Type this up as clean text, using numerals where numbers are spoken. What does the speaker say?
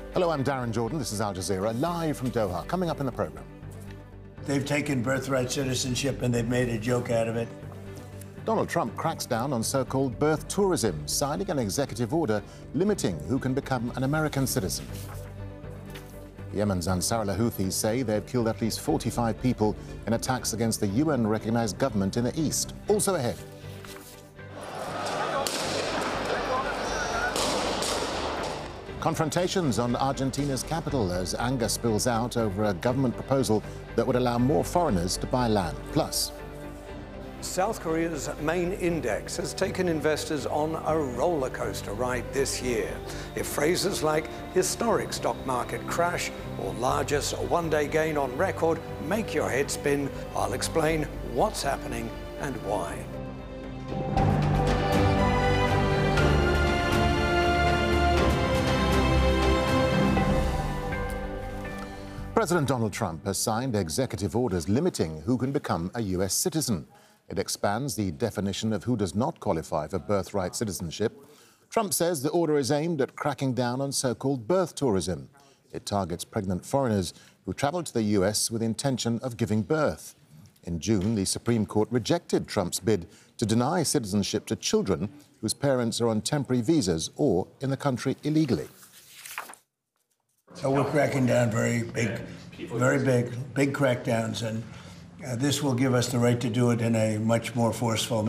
Hello, I'm Darren Jordan. This is Al Jazeera, live from Doha. Coming up in the programme. They've taken birthright citizenship and they've made a joke out of it. Donald Trump cracks down on so-called birth tourism, signing an executive order limiting who can become an American citizen. Yemen's Ansarullah Houthis say they've killed at least 45 people in attacks against the UN-recognized government in the east. Also ahead. Confrontations on Argentina's capital as anger spills out over a government proposal that would allow more foreigners to buy land. Plus, South Korea's main index has taken investors on a roller coaster ride this year. If phrases like historic stock market crash or largest one-day gain on record make your head spin, I'll explain what's happening and why. President Donald Trump has signed executive orders limiting who can become a U.S. citizen. It expands the definition of who does not qualify for birthright citizenship. Trump says the order is aimed at cracking down on so-called birth tourism. It targets pregnant foreigners who travel to the U.S. with the intention of giving birth. In June, the Supreme Court rejected Trump's bid to deny citizenship to children whose parents are on temporary visas or in the country illegally. So we're cracking down very big crackdowns, and this will give us the right to do it in a much more forceful manner.